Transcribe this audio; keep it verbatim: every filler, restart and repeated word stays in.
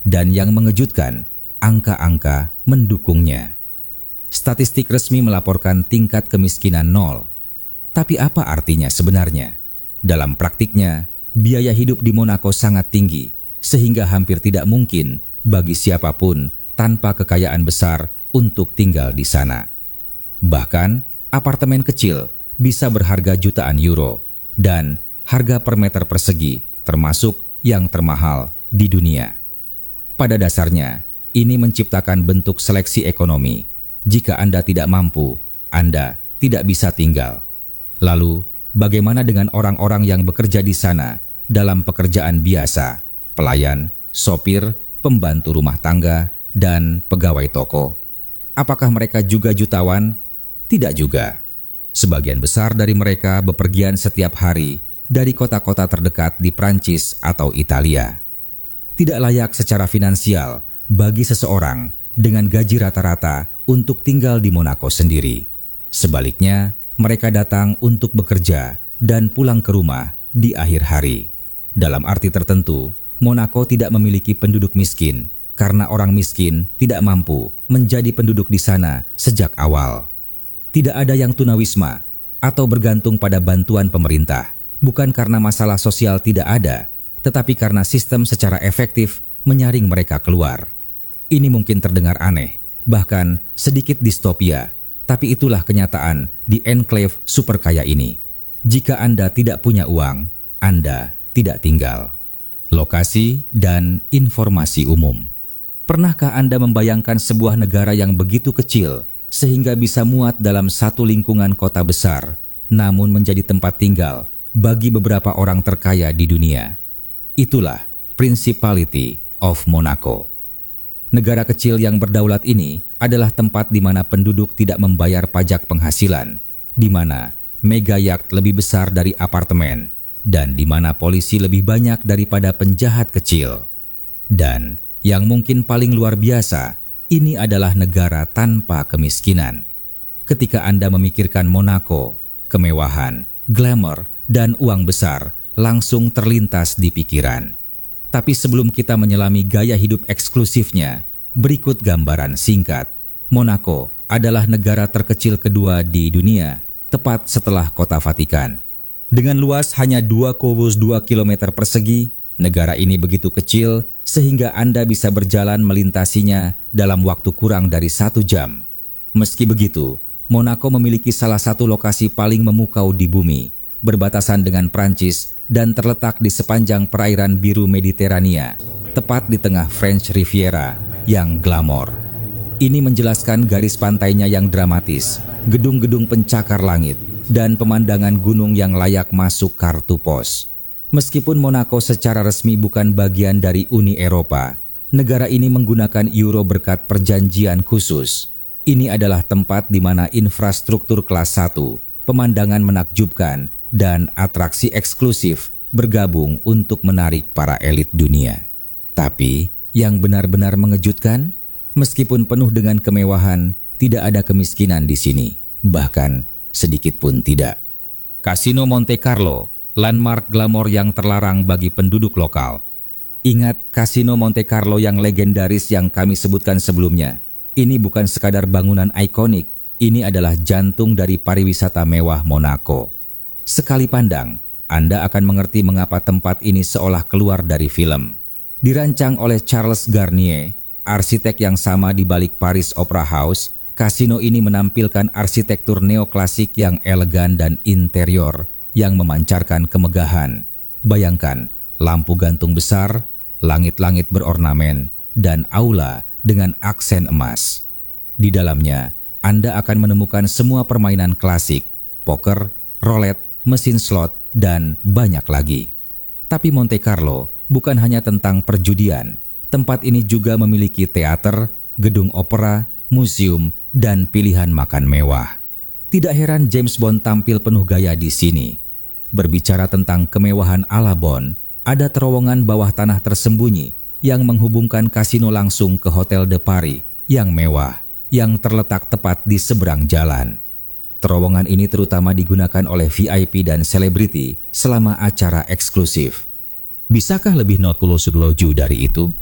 Dan yang mengejutkan, angka-angka mendukungnya. Statistik resmi melaporkan tingkat kemiskinan nol. Tapi apa artinya sebenarnya? Dalam praktiknya, biaya hidup di Monaco sangat tinggi, sehingga hampir tidak mungkin bagi siapapun tanpa kekayaan besar untuk tinggal di sana. Bahkan, apartemen kecil bisa berharga jutaan euro, dan harga per meter persegi termasuk yang termahal di dunia. Pada dasarnya, ini menciptakan bentuk seleksi ekonomi. Jika Anda tidak mampu, Anda tidak bisa tinggal. Lalu, bagaimana dengan orang-orang yang bekerja di sana dalam pekerjaan biasa, pelayan, sopir, pembantu rumah tangga, dan pegawai toko? Apakah mereka juga jutawan? Tidak juga. Sebagian besar dari mereka bepergian setiap hari dari kota-kota terdekat di Prancis atau Italia. Tidak layak secara finansial bagi seseorang dengan gaji rata-rata untuk tinggal di Monaco sendiri. Sebaliknya, mereka datang untuk bekerja dan pulang ke rumah di akhir hari. Dalam arti tertentu, Monaco tidak memiliki penduduk miskin karena orang miskin tidak mampu menjadi penduduk di sana sejak awal. Tidak ada yang tunawisma atau bergantung pada bantuan pemerintah, bukan karena masalah sosial tidak ada, tetapi karena sistem secara efektif menyaring mereka keluar. Ini mungkin terdengar aneh, bahkan sedikit distopia, tapi itulah kenyataan di enclave super kaya ini. Jika Anda tidak punya uang, Anda tidak tinggal. Lokasi dan informasi umum. Pernahkah Anda membayangkan sebuah negara yang begitu kecil sehingga bisa muat dalam satu lingkungan kota besar, namun menjadi tempat tinggal bagi beberapa orang terkaya di dunia? Itulah Principality of Monaco. Negara kecil yang berdaulat ini adalah tempat di mana penduduk tidak membayar pajak penghasilan, di mana mega yacht lebih besar dari apartemen, dan di mana polisi lebih banyak daripada penjahat kecil. Dan yang mungkin paling luar biasa, ini adalah negara tanpa kemiskinan. Ketika Anda memikirkan Monaco, kemewahan, glamour, dan uang besar langsung terlintas di pikiran. Tapi sebelum kita menyelami gaya hidup eksklusifnya, berikut gambaran singkat. Monaco adalah negara terkecil kedua di dunia, tepat setelah kota Vatikan. Dengan luas hanya dua koma dua kilometer persegi, negara ini begitu kecil sehingga Anda bisa berjalan melintasinya dalam waktu kurang dari satu jam. Meski begitu, Monaco memiliki salah satu lokasi paling memukau di bumi, berbatasan dengan Prancis dan terletak di sepanjang perairan biru Mediterania, tepat di tengah French Riviera yang glamor. Ini menjelaskan garis pantainya yang dramatis, gedung-gedung pencakar langit, dan pemandangan gunung yang layak masuk kartu pos. Meskipun Monaco secara resmi bukan bagian dari Uni Eropa, negara ini menggunakan euro berkat perjanjian khusus. Ini adalah tempat di mana infrastruktur kelas satu, pemandangan menakjubkan, dan atraksi eksklusif bergabung untuk menarik para elit dunia. Tapi, yang benar-benar mengejutkan, meskipun penuh dengan kemewahan, tidak ada kemiskinan di sini, bahkan sedikit pun tidak. Kasino Monte Carlo, landmark glamor yang terlarang bagi penduduk lokal. Ingat Kasino Monte Carlo yang legendaris yang kami sebutkan sebelumnya. Ini bukan sekadar bangunan ikonik, ini adalah jantung dari pariwisata mewah Monaco. Sekali pandang, Anda akan mengerti mengapa tempat ini seolah keluar dari film. Dirancang oleh Charles Garnier, arsitek yang sama di balik Paris Opera House, kasino ini menampilkan arsitektur neoklasik yang elegan dan interior yang memancarkan kemegahan. Bayangkan, lampu gantung besar, langit-langit berornamen, dan aula dengan aksen emas. Di dalamnya, Anda akan menemukan semua permainan klasik, poker, roulette, mesin slot, dan banyak lagi. Tapi Monte Carlo bukan hanya tentang perjudian. Tempat ini juga memiliki teater, gedung opera, museum, dan pilihan makan mewah. Tidak heran James Bond tampil penuh gaya di sini. Berbicara tentang kemewahan ala Bond, ada terowongan bawah tanah tersembunyi yang menghubungkan kasino langsung ke Hotel de Paris yang mewah, yang terletak tepat di seberang jalan. Terowongan ini terutama digunakan oleh V I P dan selebriti selama acara eksklusif. Bisakah lebih not loju dari itu?